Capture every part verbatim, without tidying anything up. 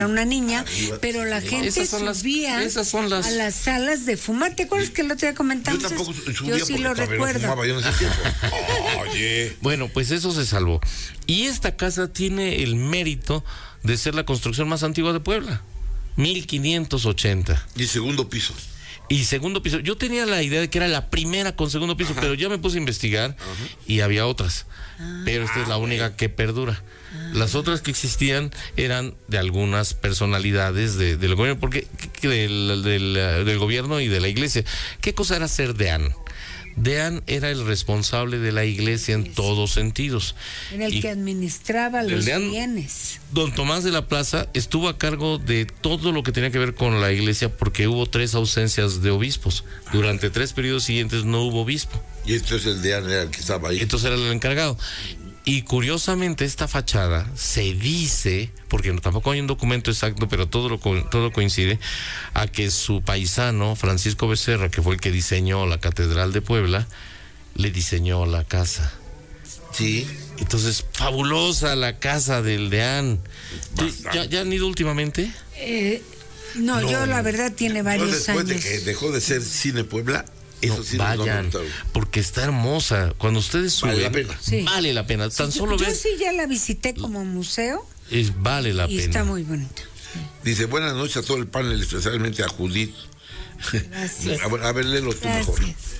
una niña, pero la gente esas son subía las, esas son las... a las salas de fumar. ¿Te acuerdas que el otro día comentamos? Yo tampoco subía. Yo sí lo recuerdo. No fumaba, yo en ese tiempo. Oye. Bueno, pues eso se salvó. Y esta casa tiene el mérito de ser la construcción más antigua de Puebla, mil quinientos ochenta. Y segundo piso. Y segundo piso, yo tenía la idea de que era la primera con segundo piso, ajá, pero ya me puse a investigar, ajá, y había otras, ah, pero esta ah, es la única okay. que perdura. Ah. Las otras que existían eran de algunas personalidades de, del gobierno, porque del, del, del gobierno y de la iglesia. ¿Qué cosa era ser deán? Deán era el responsable de la iglesia en todos sentidos. Era el y que administraba los deán, bienes. Don Tomás de la Plaza estuvo a cargo de todo lo que tenía que ver con la iglesia, porque hubo tres ausencias de obispos. Durante tres periodos siguientes no hubo obispo. Y entonces el deán era el que estaba ahí. Entonces era el encargado. Y curiosamente esta fachada se dice, porque tampoco hay un documento exacto, pero todo lo todo coincide, a que su paisano Francisco Becerra, que fue el que diseñó la Catedral de Puebla, le diseñó la casa. Sí. Entonces, fabulosa la casa del deán. ¿Ya, ya han ido últimamente? Eh, no, no, yo la verdad tiene varios no, después años. Después de que dejó de ser Cine Puebla, eso no, sí vayan, no porque está hermosa. Cuando ustedes suben, vale la pena. Sí. Vale la pena. Tan sí, solo yo ves. sí ya la visité como museo. Es, vale la y pena. Está muy bonita. Dice, buenas noches a todo el panel, especialmente a Judith. Gracias. a, ver, a ver, léelo tú mejor.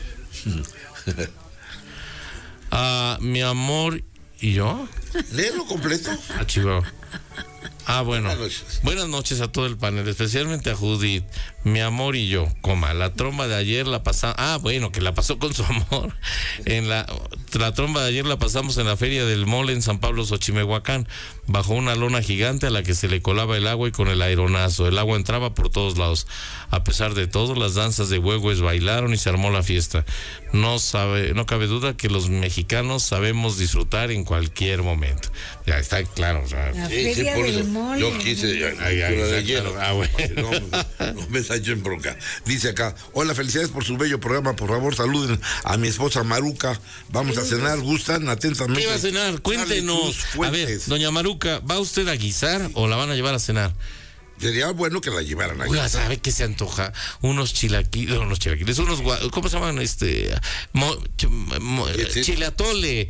Ah, mi amor y yo. Léelo completo. Ah, chivo. Ah, bueno. Buenas noches. Buenas noches a todo el panel, especialmente a Judith. Mi amor y yo, coma, la tromba de ayer la pasamos. Ah, bueno, que la pasó con su amor. En la, la tromba de ayer la pasamos en la Feria del Mole en San Pablo, Xochimehuacán, bajo una lona gigante a la que se le colaba el agua y con el aeronazo. El agua entraba por todos lados. A pesar de todo, las danzas de huehues bailaron y se armó la fiesta. No sabe, no cabe duda que los mexicanos sabemos disfrutar en cualquier momento. Ya está claro. O sea, la sí, Feria sí, del eso, Mole. yo quise. Ay, ay, ay, claro. Ah, bueno. No, no me yo en bronca. Dice acá, hola, felicidades por su bello programa, por favor saluden a mi esposa Maruca, vamos a cenar, gustan, atentamente. ¿Qué va a cenar? Cuéntenos. A ver, doña Maruca, ¿va usted a guisar o la van a llevar a cenar? Sería bueno que la llevaran a Oiga, ¿sabe qué se antoja? Unos chilaquiles, unos chilaquiles, unos, ¿cómo se llaman? Este, mo, ch, mo, chile atole.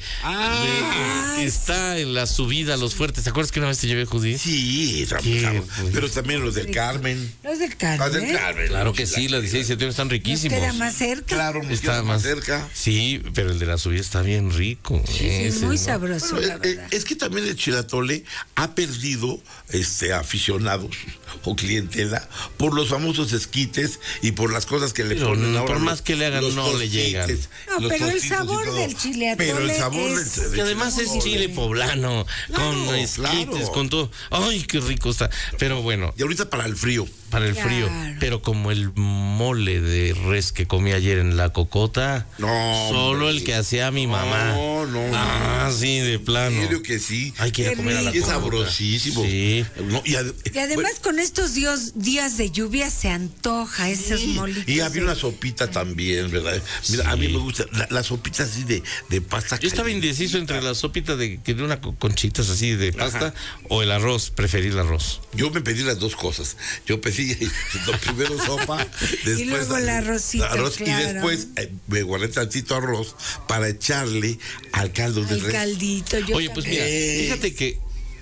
Ah, de, está en la subida a Los Fuertes. ¿Te acuerdas que una vez te llevé, Judith? Sí, claro, pero también los del Carmen. Los del Carmen. Los del Carmen. Claro que sí, las dieciséis de septiembre están riquísimos. Nos queda más cerca. Claro, nos está queda más cerca. Sí, pero el de la subida está bien rico. Sí, ese, sí, muy ¿no? sabroso, Bueno, la verdad. Es que también el chile atole ha perdido este, aficionados o clientela por los famosos esquites y por las cosas que le pero ponen no, ahora. por más que le hagan, no le llegan. No, pero el sabor del chile atole pero el sabor es... del, del y además es chile poblano, claro, con esquites, claro, con todo. Ay, qué rico está. Pero bueno. Y ahorita para el frío. Para el claro. frío. Pero como el mole de res que comí ayer en la Cocota, no, solo hombre, el que hacía mi mamá. No, no. Ah, sí, de plano. Creo que sí. Hay que ir a comer a la Cocota. Es sabrosísimo. Sí. No, y, ad y además bueno, con estos días, días de lluvia se antoja esos sí, molitos. Y había de... una sopita también, ¿verdad? Mira, sí, a mí me gusta la, la sopita así de, de pasta. Yo estaba indeciso entre la sopita de, que de una conchitas así de pasta, ajá, o el arroz. Preferí el arroz. Yo me pedí las dos cosas. Yo pedí primero sopa, después y luego el arrocito, arroz, claro. Y después eh, me guardé tantito arroz para echarle al caldo de res. Al caldito. Yo Oye, pues también. mira, fíjate que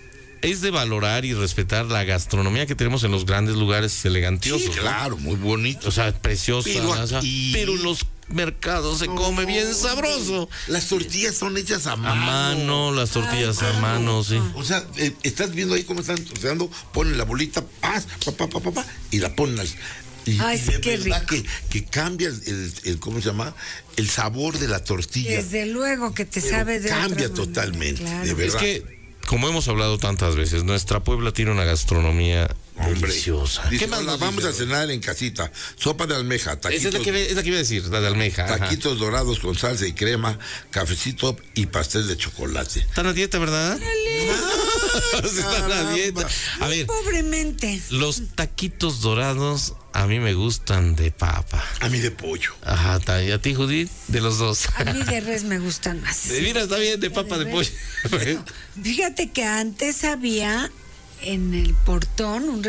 es de valorar y respetar la gastronomía que tenemos en los grandes lugares elegantosos. Sí, claro, muy bonito. O sea, preciosa. Pero, o sea, aquí... pero en los mercados se no, come bien sabroso. Las tortillas son hechas a mano. A mano, las tortillas Ay, a mano, sí. O sea, eh, estás viendo ahí cómo están torteando, ponen la bolita, paz, pa, pa, pa, pa, pa, y la ponen al... Y, Ay, y sí, de qué verdad rico. que, que cambia el, el, el, ¿cómo se llama? El sabor de la tortilla. Desde luego que te Pero sabe de cambia otra totalmente, manera, claro. de verdad. Es que, como hemos hablado tantas veces, nuestra Puebla tiene una gastronomía Hombre, deliciosa. Dice, ¿Qué más hola, vamos a cenar en casita. Sopa de almeja, taquitos, Esa es la que, es la que iba a decir, la de almeja. taquitos ajá. dorados con salsa y crema, cafecito y pastel de chocolate. Están a dieta, ¿verdad? No, están a dieta. A ver, pobremente. Los taquitos dorados a mí me gustan de papa. A mí de pollo. Ajá, ¿y a ti, Judith? De los dos. A mí de res me gustan más. De mira, está bien, de papa, de, de pollo. Fíjate que antes había en el portón, un